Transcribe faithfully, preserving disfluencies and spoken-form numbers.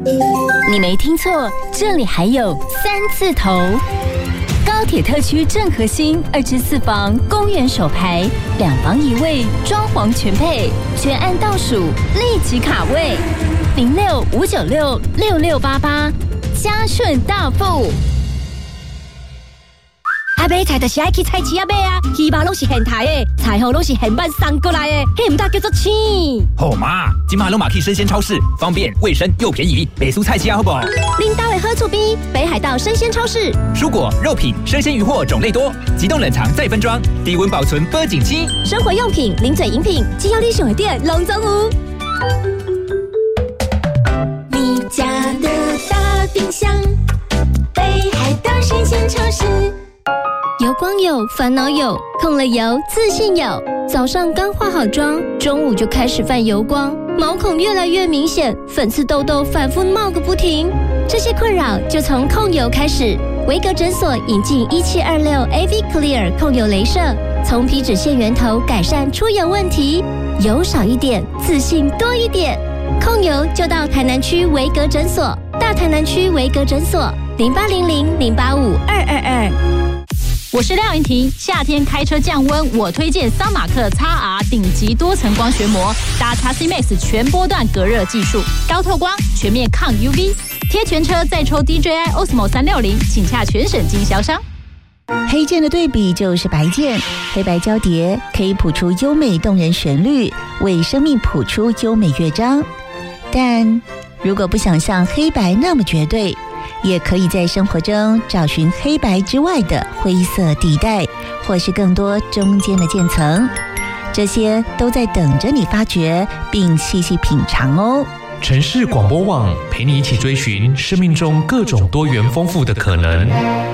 你没听错，这里还有三字头。高铁特区正核心二至四房，公园首排，两房一卫，装潢全配，全案倒数，立即卡位，零六五九六六六八八，嘉顺大富。 啊，买菜就是爱去菜市啊买啊，鱼肉拢是现台的，菜货拢是现办送过来的，迄唔大叫做青。 好嘛，今嘛拢嘛去生鲜超市，方便、卫生又便宜，北苏菜市啊，好不好？ 恁家的好厝边，北海道生鲜超市， 蔬果、肉品、生鲜鱼货种类多，急冻冷藏再分装，低温保存保景期。 生活用品、零嘴饮品，只要你想的店，拢总有。 你家的大冰箱，北海道生鲜超市。 油光有，烦恼有，控了油，自信有。早上刚化好妆，中午就开始泛油光，毛孔越来越明显，粉刺痘痘反复冒个不停。这些困扰就从控油开始。维格诊所引进一七二六 A V Clear 控油雷射，从皮脂腺源头改善出油问题，油少一点，自信多一点。控油就到台南区维格诊所，大台南区维格诊所零八零零零八五二二二。 我是廖云婷，夏天开车降温，我推荐桑马克 X R 顶级多层光学膜，搭 X C Max 全波段隔热技术，高透光，全面抗 U V， 贴全车再抽 D J I Osmo 三六零，请洽全省经销商。 黑键的对比就是白键，黑白交叠可以谱出优美动人旋律，为生命谱出优美乐章。但如果不想像黑白那么绝对，也可以在生活中找寻黑白之外的灰色地带，或是更多中间的渐层，这些都在等着你发掘并细细品尝哦。 城市广播网陪你一起追寻生命中各种多元丰富的可能。